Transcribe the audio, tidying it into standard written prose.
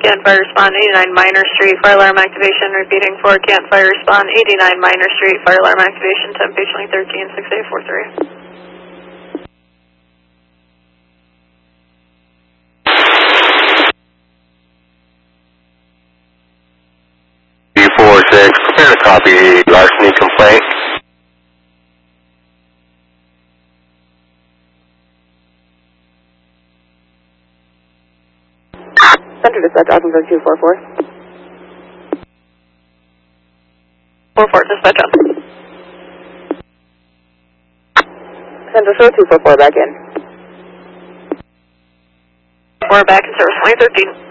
Campfire Spawn 89 Minor Street, fire alarm activation, repeating for Campfire Spawn 89 Minor Street, fire alarm activation, temp page 13, 6843. 46, prepare to copy larceny complaint. Center dispatch, Ogdenburg 244. 44, dispatch up. Central Show 244 back in. 4 back in service 2013.